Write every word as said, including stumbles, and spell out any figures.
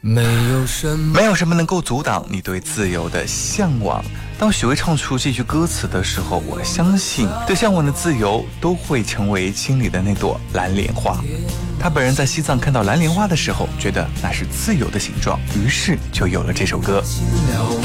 没有什么没有什么能够阻挡你对自由的向往。当许巍唱出这句歌词的时候，我相信对向往的自由都会成为心里的那朵蓝莲花。他本人在西藏看到蓝莲花的时候，觉得那是自由的形状，于是就有了这首歌。